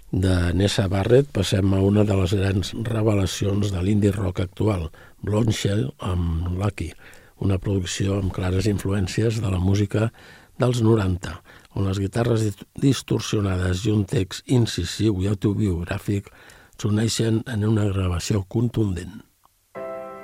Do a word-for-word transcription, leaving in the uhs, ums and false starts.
De Nessa Barrett passem a una de les grans revelacions de l'indie rock actual, Blonde Shell amb Lucky, una producció amb clares influències de la música dels noranta, on les guitarres distorsionades i un text incisiu i autobiogràfic s'uneixen en una gravació contundent.